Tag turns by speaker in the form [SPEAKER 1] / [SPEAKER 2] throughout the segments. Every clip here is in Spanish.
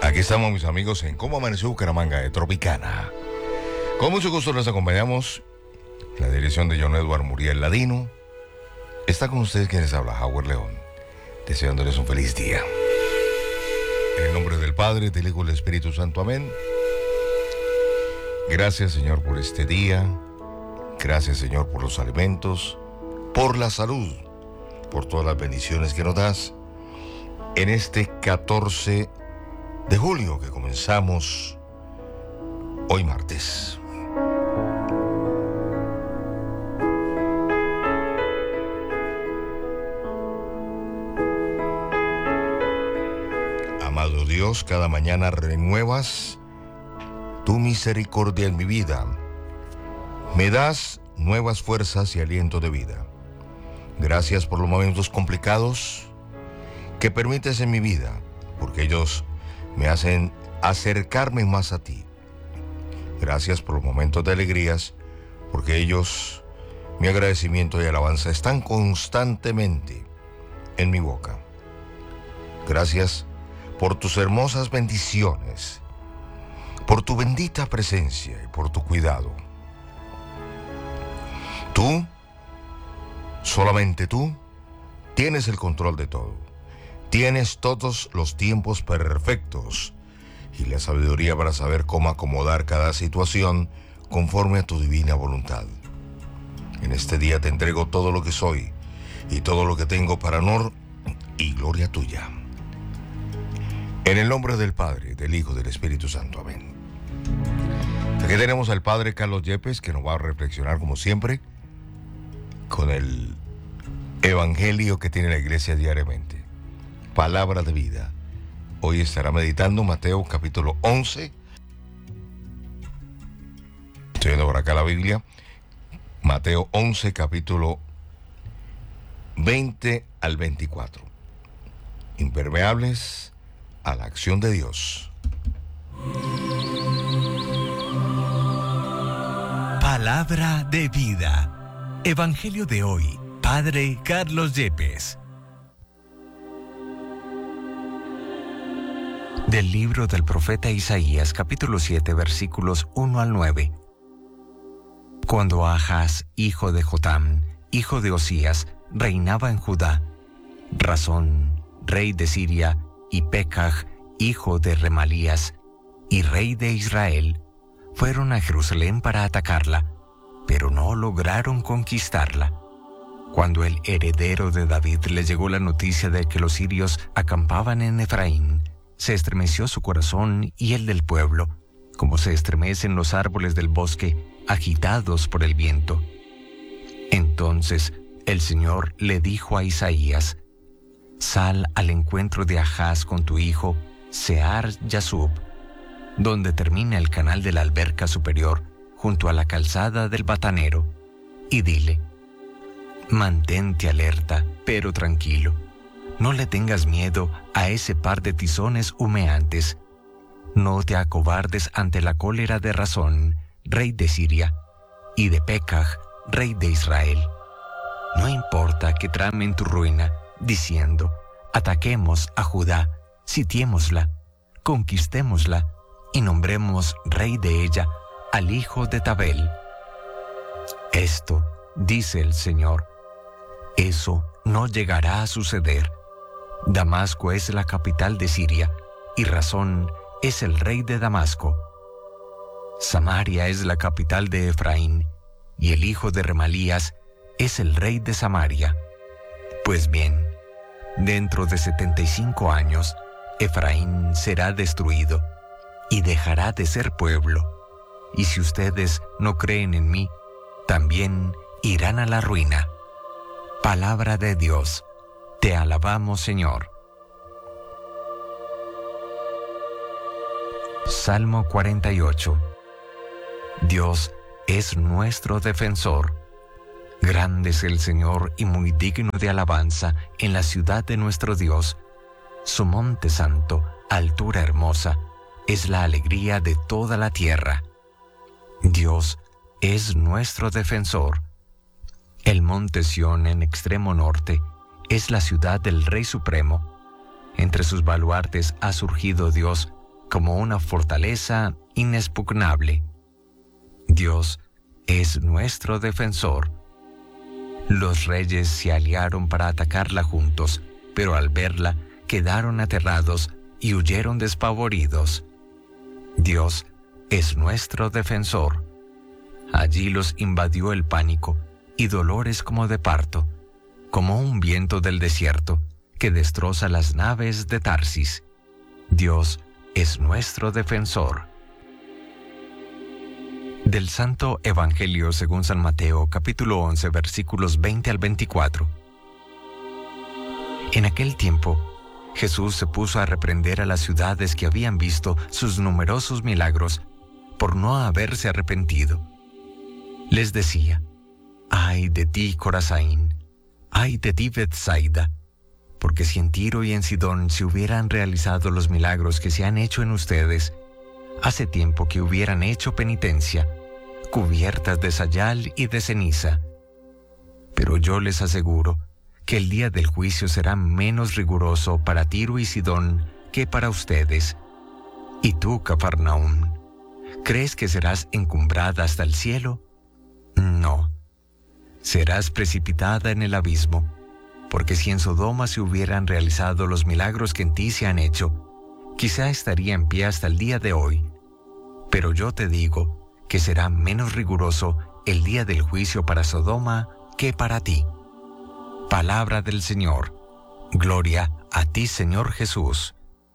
[SPEAKER 1] Aquí estamos, mis amigos, en Cómo Amaneció Bucaramanga de Tropicana. Con mucho gusto les acompañamos. La dirección de John Edward Muriel Ladino. Está con ustedes quien les habla, Howard León, deseándoles un feliz día. En el nombre del Padre, del Hijo y del Espíritu Santo. Amén. Gracias, Señor, por este día. Gracias, Señor, por los alimentos, por la salud, por todas las bendiciones que nos das. En este 14 de julio que comenzamos hoy martes. Amado Dios, cada mañana renuevas tu misericordia en mi vida. Me das nuevas fuerzas y aliento de vida. Gracias por los momentos complicados que permites en mi vida, porque ellos me hacen acercarme más a ti. Gracias por los momentos de alegrías, porque ellos, mi agradecimiento y alabanza están constantemente en mi boca. Gracias por tus hermosas bendiciones, por tu bendita presencia y por tu cuidado. Tú, solamente tú, tienes el control de todo. Tienes todos los tiempos perfectos y la sabiduría para saber cómo acomodar cada situación conforme a tu divina voluntad. En este día te entrego todo lo que soy y todo lo que tengo para honor y gloria tuya. En el nombre del Padre, del Hijo y del Espíritu Santo. Amén. Aquí tenemos al Padre Carlos Yepes, que nos va a reflexionar como siempre con el Evangelio que tiene la iglesia diariamente. Palabra de vida. Hoy estará meditando Mateo capítulo 11. Estoy viendo por acá la Biblia. Mateo 11, capítulo 20 al 24. Impermeables a la acción de Dios.
[SPEAKER 2] Palabra de vida. Evangelio de hoy. Padre Carlos Yepes. Del libro del profeta Isaías, capítulo 7, versículos 1 al 9. Cuando Ahaz, hijo de Jotam, hijo de Osías, reinaba en Judá, Razón, rey de Siria, y Pekaj, hijo de Remalías, y rey de Israel, fueron a Jerusalén para atacarla, pero no lograron conquistarla. Cuando el heredero de David le llegó la noticia de que los sirios acampaban en Efraín, se estremeció su corazón y el del pueblo, como se estremecen los árboles del bosque, agitados por el viento. Entonces el Señor le dijo a Isaías: Sal al encuentro de Ahaz con tu hijo, Sear-Yasub, donde termina el canal de la alberca superior, junto a la calzada del batanero, y dile: Mantente alerta, pero tranquilo. No le tengas miedo a ese par de tizones humeantes. No te acobardes ante la cólera de Razón, rey de Siria, y de Pekaj, rey de Israel. No importa que tramen tu ruina, diciendo: ataquemos a Judá, sitiémosla, conquistémosla, y nombremos rey de ella al hijo de Tabel. Esto, dice el Señor, eso no llegará a suceder. Damasco es la capital de Siria, y Razón es el rey de Damasco. Samaria es la capital de Efraín, y el hijo de Remalías es el rey de Samaria. Pues bien, dentro de 75 años, Efraín será destruido, y dejará de ser pueblo. Y si ustedes no creen en mí, también irán a la ruina. Palabra de Dios. Te alabamos, Señor. Salmo 48. Dios es nuestro defensor. Grande es el Señor y muy digno de alabanza en la ciudad de nuestro Dios. Su monte santo, altura hermosa, es la alegría de toda la tierra. Dios es nuestro defensor. El monte Sión en extremo norte es la ciudad del Rey Supremo. Entre sus baluartes ha surgido Dios como una fortaleza inexpugnable. Dios es nuestro defensor. Los reyes se aliaron para atacarla juntos, pero al verla quedaron aterrados y huyeron despavoridos. Dios es nuestro defensor. Allí los invadió el pánico y dolores como de parto, como un viento del desierto que destroza las naves de Tarsis. Dios es nuestro defensor. Del Santo Evangelio según San Mateo, capítulo 11, versículos 20 al 24. En aquel tiempo, Jesús se puso a reprender a las ciudades que habían visto sus numerosos milagros por no haberse arrepentido. Les decía: «Ay de ti, Corazín, ay de ti, Betsaida, porque si en Tiro y en Sidón se hubieran realizado los milagros que se han hecho en ustedes, hace tiempo que hubieran hecho penitencia, cubiertas de sayal y de ceniza. Pero yo les aseguro que el día del juicio será menos riguroso para Tiro y Sidón que para ustedes. Y tú, Cafarnaúm, ¿crees que serás encumbrada hasta el cielo? No. Serás precipitada en el abismo, porque si en Sodoma se hubieran realizado los milagros que en ti se han hecho, quizá estaría en pie hasta el día de hoy. Pero yo te digo que será menos riguroso el día del juicio para Sodoma que para ti». Palabra del Señor. Gloria a ti, Señor Jesús.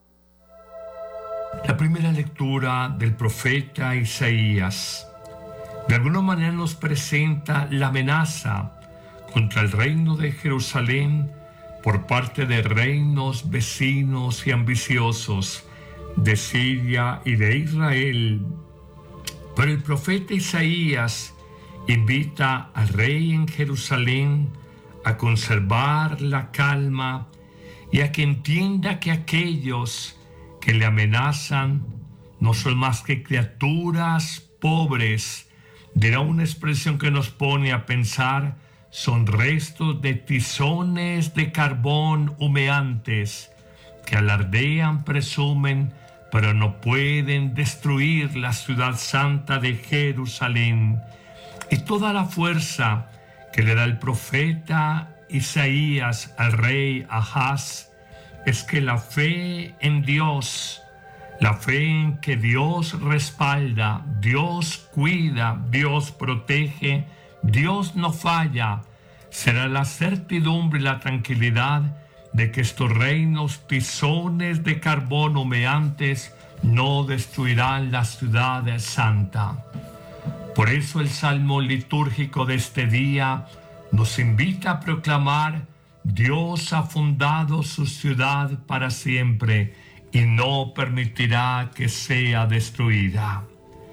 [SPEAKER 3] La primera lectura del profeta Isaías de alguna manera nos presenta la amenaza contra el reino de Jerusalén por parte de reinos vecinos y ambiciosos de Siria y de Israel. Pero el profeta Isaías invita al rey en Jerusalén a conservar la calma y a que entienda que aquellos que le amenazan no son más que criaturas pobres. Dirá una expresión que nos pone a pensar: son restos de tizones de carbón humeantes que alardean, presumen, pero no pueden destruir la ciudad santa de Jerusalén. Y toda la fuerza que le da el profeta Isaías al rey Ahaz es que la fe en Dios, la fe en que Dios respalda, Dios cuida, Dios protege, Dios no falla, será la certidumbre y la tranquilidad de que estos reinos tizones de carbón humeantes no destruirán la ciudad santa. Por eso el salmo litúrgico de este día nos invita a proclamar: Dios ha fundado su ciudad para siempre y no permitirá que sea destruida.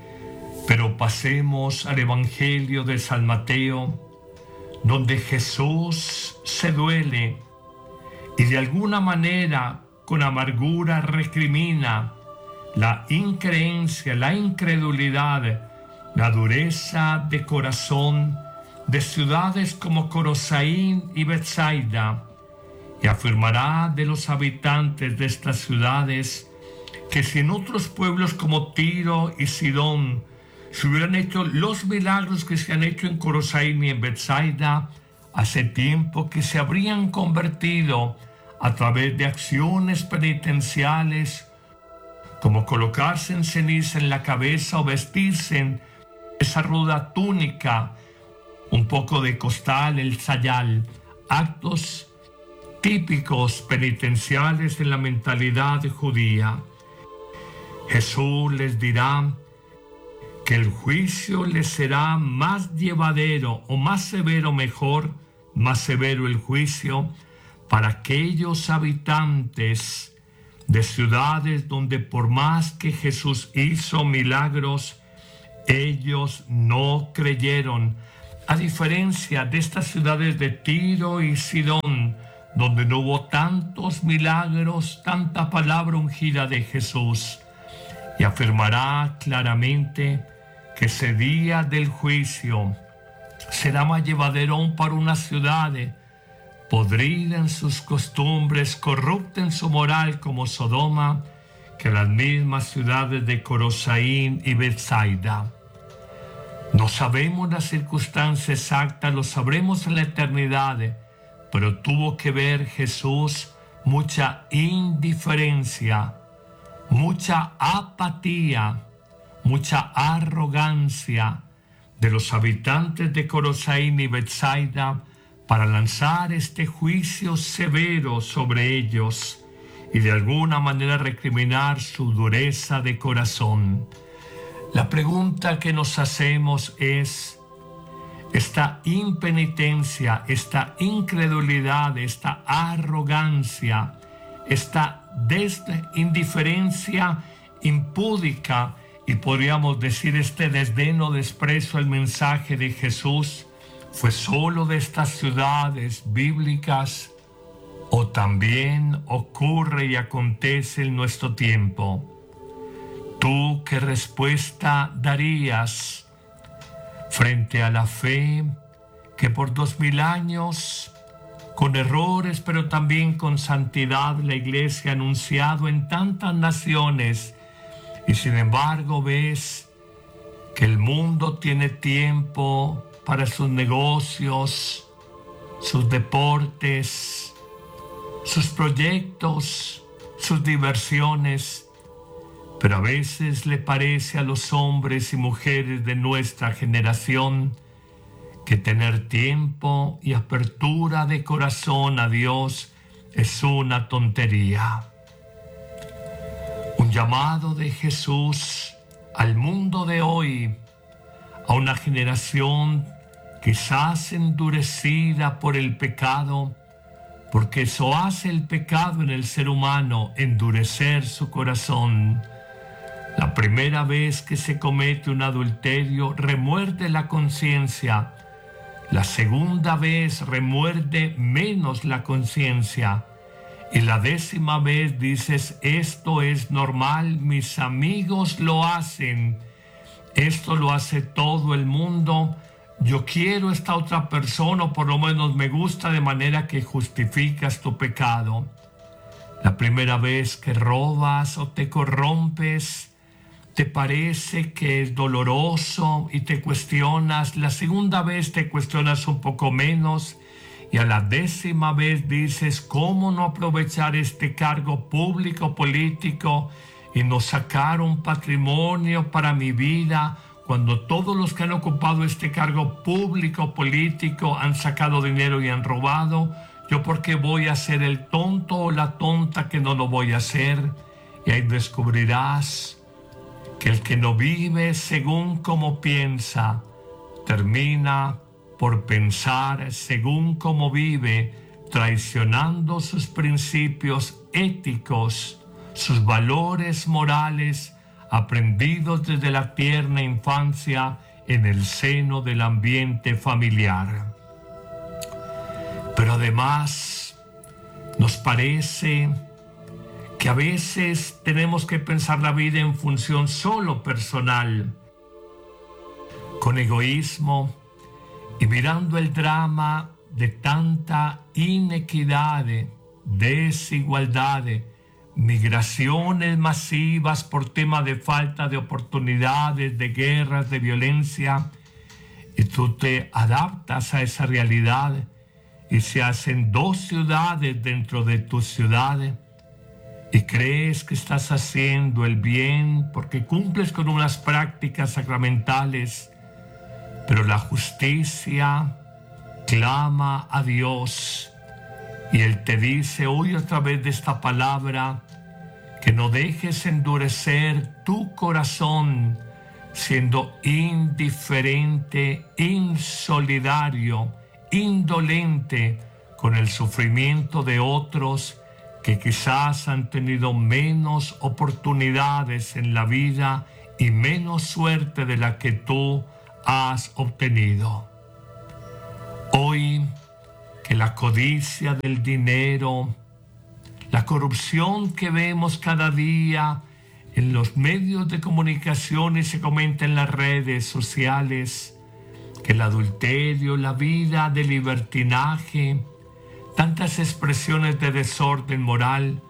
[SPEAKER 3] Pero pasemos al Evangelio de San Mateo, donde Jesús se duele y de alguna manera con amargura recrimina la increencia, la incredulidad, la dureza de corazón de ciudades como Corazín y Betsaida, y afirmará de los habitantes de estas ciudades que si en otros pueblos como Tiro y Sidón se hubieran hecho los milagros que se han hecho en Corazín y en Betsaida, hace tiempo que se habrían convertido a través de acciones penitenciales, como colocarse en ceniza en la cabeza o vestirse en esa ruda túnica, un poco de costal, el sayal, actos típicos penitenciales en la mentalidad judía. Jesús les dirá que el juicio les será más llevadero o más severo, mejor, más severo el juicio para aquellos habitantes de ciudades donde por más que Jesús hizo milagros, ellos no creyeron, a diferencia de estas ciudades de Tiro y Sidón, donde no hubo tantos milagros, tanta palabra ungida de Jesús. Y afirmará claramente que ese día del juicio será más llevadero aún para una ciudad podrida en sus costumbres, corrupta en su moral como Sodoma, que a las mismas ciudades de Corosaín y Betsaida. No sabemos la circunstancia exacta, lo sabremos en la eternidad, pero tuvo que ver Jesús mucha indiferencia, mucha apatía, mucha arrogancia de los habitantes de Corosaín y Betsaida para lanzar este juicio severo sobre ellos y de alguna manera recriminar su dureza de corazón. La pregunta que nos hacemos es: esta impenitencia, esta incredulidad, esta arrogancia, esta indiferencia impúdica y podríamos decir este desdén o desprecio al mensaje de Jesús, ¿fue solo de estas ciudades bíblicas o también ocurre y acontece en nuestro tiempo? ¿Tú qué respuesta darías frente a la fe que por 2000 años, con errores pero también con santidad, la Iglesia ha anunciado en tantas naciones, y sin embargo ves que el mundo tiene tiempo para sus negocios, sus deportes, sus proyectos, sus diversiones? Pero a veces le parece a los hombres y mujeres de nuestra generación que tener tiempo y apertura de corazón a Dios es una tontería. Un llamado de Jesús al mundo de hoy, a una generación quizás endurecida por el pecado, porque eso hace el pecado en el ser humano, endurecer su corazón. La primera vez que se comete un adulterio remuerde la conciencia. La segunda vez remuerde menos la conciencia. Y la 10ª vez dices: esto es normal, mis amigos lo hacen, esto lo hace todo el mundo, yo quiero esta otra persona, o por lo menos me gusta, de manera que justificas tu pecado. La primera vez que robas o te corrompes, te parece que es doloroso y te cuestionas. La segunda vez te cuestionas un poco menos, y a la 10ª vez dices: ¿cómo no aprovechar este cargo público político y no sacar un patrimonio para mi vida, cuando todos los que han ocupado este cargo público político han sacado dinero y han robado? ¿Yo por qué voy a ser el tonto o la tonta que no lo voy a hacer? Y ahí descubrirás que el que no vive según como piensa, termina por pensar según como vive, traicionando sus principios éticos, sus valores morales, aprendidos desde la tierna infancia en el seno del ambiente familiar. Pero además, nos parece que a veces tenemos que pensar la vida en función solo personal, con egoísmo y mirando el drama de tanta inequidad, desigualdad, migraciones masivas por tema de falta de oportunidades, de guerras, de violencia, y tú te adaptas a esa realidad y se hacen 2 ciudades dentro de tu ciudad, y crees que estás haciendo el bien porque cumples con unas prácticas sacramentales, pero la justicia clama a Dios y Él te dice hoy a través de esta palabra que no dejes endurecer tu corazón siendo indiferente, insolidario, indolente con el sufrimiento de otros que quizás han tenido menos oportunidades en la vida y menos suerte de la que tú has obtenido. Hoy, que la codicia del dinero, la corrupción que vemos cada día en los medios de comunicación y se comenta en las redes sociales, que el adulterio, la vida de libertinaje, tantas expresiones de desorden moral,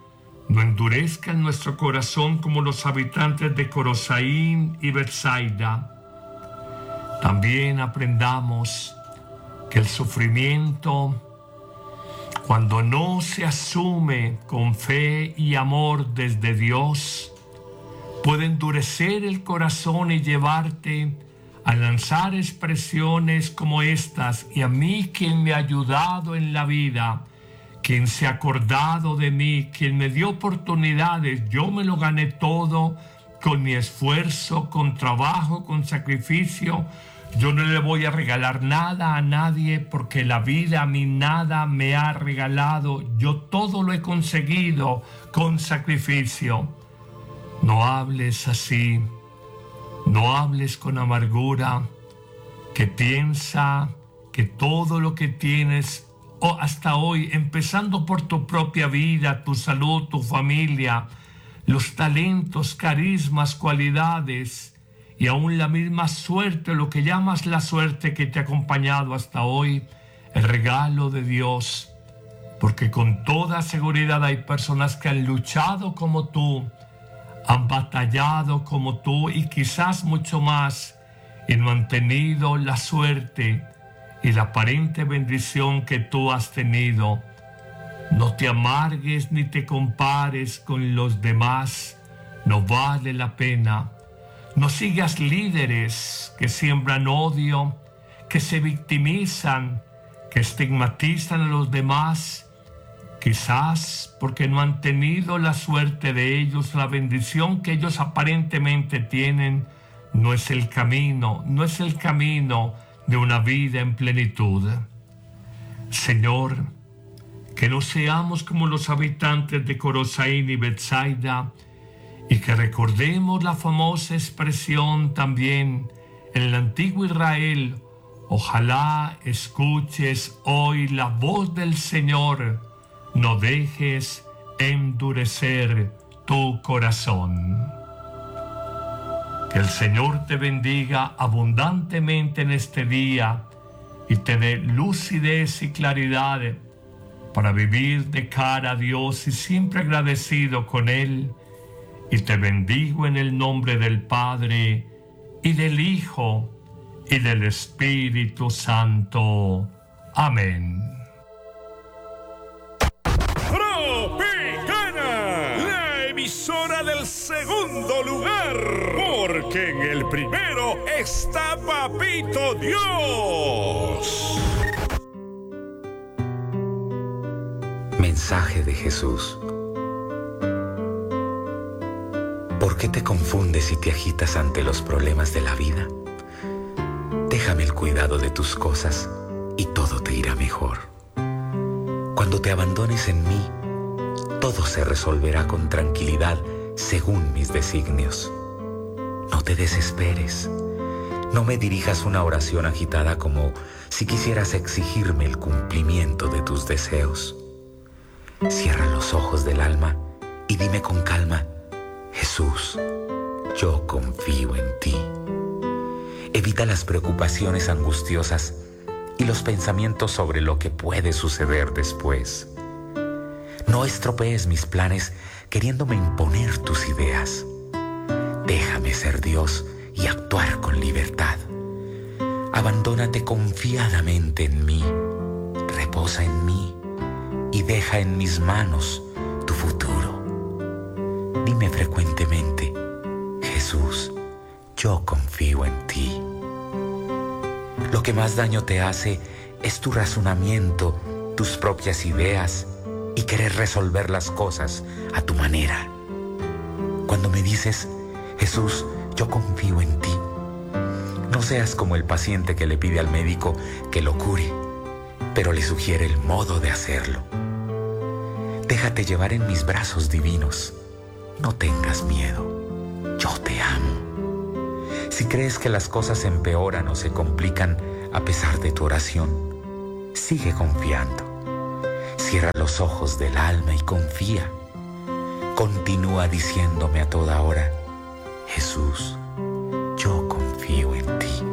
[SPEAKER 3] no endurezcan nuestro corazón como los habitantes de Corosaín y Betsaida. También aprendamos que el sufrimiento, cuando no se asume con fe y amor desde Dios, puede endurecer el corazón y llevarte a lanzar expresiones como estas: y a mí, quien me ha ayudado en la vida, quien se ha acordado de mí, quien me dio oportunidades, yo me lo gané todo con mi esfuerzo, con trabajo, con sacrificio. Yo no le voy a regalar nada a nadie, porque la vida a mí nada me ha regalado. Yo todo lo he conseguido con sacrificio. No hables así, no hables con amargura, que piensa que todo lo que tienes hasta hoy, empezando por tu propia vida, tu salud, tu familia, los talentos, carismas, cualidades y aún la misma suerte, lo que llamas la suerte que te ha acompañado hasta hoy, el regalo de Dios, porque con toda seguridad hay personas que han luchado como tú, han batallado como tú y quizás mucho más, y no han tenido la suerte y la aparente bendición que tú has tenido. No te amargues ni te compares con los demás, no vale la pena. No sigas líderes que siembran odio, que se victimizan, que estigmatizan a los demás, quizás porque no han tenido la suerte de ellos, la bendición que ellos aparentemente tienen. No es el camino, no es el camino de una vida en plenitud. Señor, que no seamos como los habitantes de Corosaín y Betsaida, y que recordemos la famosa expresión también en el antiguo Israel: ojalá escuches hoy la voz del Señor, no dejes endurecer tu corazón. Que el Señor te bendiga abundantemente en este día y te dé lucidez y claridad para vivir de cara a Dios y siempre agradecido con Él. Y te bendigo en el nombre del Padre, y del Hijo, y del Espíritu Santo. Amén.
[SPEAKER 4] Tropicana, la emisora del segundo lugar, porque en el primero está Papito Dios.
[SPEAKER 2] Mensaje de Jesús. ¿Por qué te confundes y te agitas ante los problemas de la vida? Déjame el cuidado de tus cosas y todo te irá mejor. Cuando te abandones en mí, todo se resolverá con tranquilidad según mis designios. No te desesperes. No me dirijas una oración agitada como si quisieras exigirme el cumplimiento de tus deseos. Cierra los ojos del alma y dime con calma: Jesús, yo confío en ti. Evita las preocupaciones angustiosas y los pensamientos sobre lo que puede suceder después. No estropees mis planes queriéndome imponer tus ideas. Déjame ser Dios y actuar con libertad. Abandónate confiadamente en mí, reposa en mí y deja en mis manos tu futuro. Dime frecuentemente: Jesús, yo confío en ti. Lo que más daño te hace es tu razonamiento, tus propias ideas y querer resolver las cosas a tu manera. Cuando me dices: Jesús, yo confío en ti, no seas como el paciente que le pide al médico que lo cure, pero le sugiere el modo de hacerlo. Déjate llevar en mis brazos divinos. No tengas miedo, yo te amo. Si crees que las cosas empeoran o se complican a pesar de tu oración, sigue confiando. Cierra los ojos del alma y confía. Continúa diciéndome a toda hora: Jesús, yo confío en ti.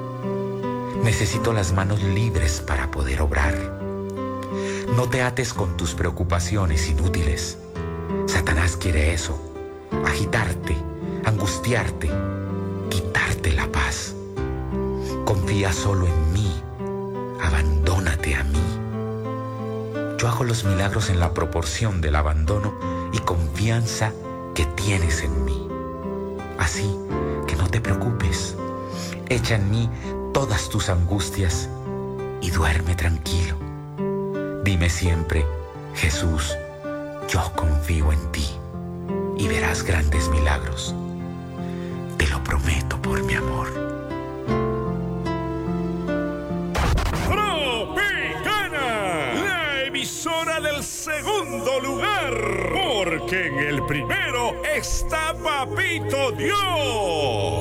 [SPEAKER 2] Necesito las manos libres para poder obrar. No te ates con tus preocupaciones inútiles.
[SPEAKER 5] Satanás quiere eso, agitarte, angustiarte, quitarte la paz. Confía solo en mí, abandónate a mí. Yo hago los milagros en la proporción del abandono y confianza que tienes en mí. Así que no te preocupes, echa en mí todas tus angustias y duerme tranquilo. Dime siempre, Jesús, yo confío en ti y verás grandes milagros. Te lo prometo por mi amor.
[SPEAKER 4] Tropicana, la emisora del segundo lugar, porque en el primero está Papito Dios.